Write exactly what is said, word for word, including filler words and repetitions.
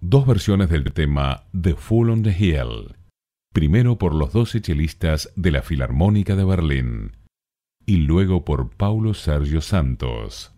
dos versiones del tema The Fool on the Hill, primero por los doce chelistas de la Filarmónica de Berlín y luego por Paulo Sergio Santos.